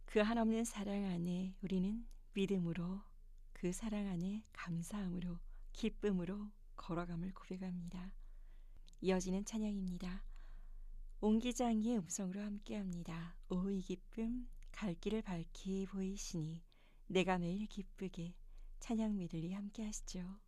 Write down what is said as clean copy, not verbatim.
그 한없는 사랑 안에 우리는 믿음으로, 그 사랑 안에 감사함으로, 기쁨으로 걸어감을 고백합니다. 이어지는 찬양입니다. 옹기장이의 음성으로 함께합니다. 오 이 기쁨 갈 길을 밝히 보이시니 내가 매일 기쁘게. 찬양 메들리 함께하시죠.